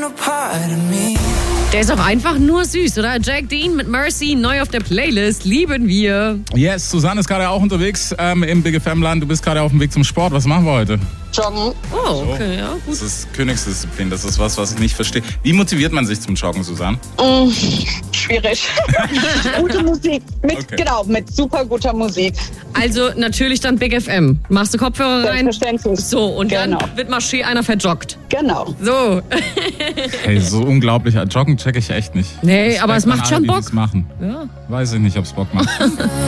Der ist auch einfach nur süß, oder? Jack Dean mit Mercy, neu auf der Playlist. Lieben wir. Yes, Susanne ist gerade auch unterwegs im Big FM-Land. Du bist gerade auf dem Weg zum Sport. Was machen wir heute? Joggen. Oh, okay, ja, gut. Das ist Königsdisziplin. Das ist was ich nicht verstehe. Wie motiviert man sich zum Joggen, Susanne? Schwierig. Gute Musik. Mit super guter Musik. Also natürlich dann Big FM. Machst du Kopfhörer rein? Selbstverständlich. So, und Genau. dann wird mal schön einer verjoggt. Genau. So. Hey, so unglaublich. Joggen check ich echt nicht. Nee, aber es macht alle, schon die Bock. das machen. Ja. Weiß ich nicht, ob es Bock macht.